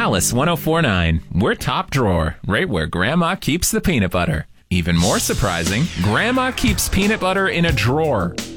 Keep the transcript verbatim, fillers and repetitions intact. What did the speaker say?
Alice ten forty-nine. We're top drawer, right where Grandma keeps the peanut butter. Even more surprising, Grandma keeps peanut butter in a drawer.